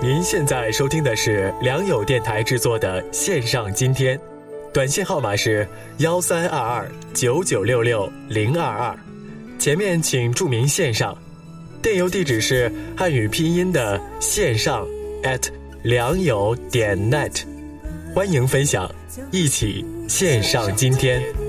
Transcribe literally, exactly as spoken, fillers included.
您现在收听的是良友电台制作的线上今天，短信号码是幺三二二九九六六零二二，前面请注明线上，电邮地址是汉语拼音的线上 at 良友点 net， 欢迎分享，一起线上今天。